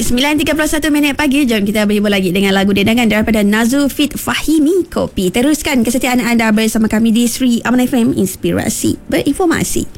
9.31 pagi. Jom kita berjumpa lagi dengan lagu dendangan daripada Nazul Fit Fahimi Kopi. Teruskan kesetiaan anda bersama kami di Sri Aman FM, Inspirasi Berinformasi.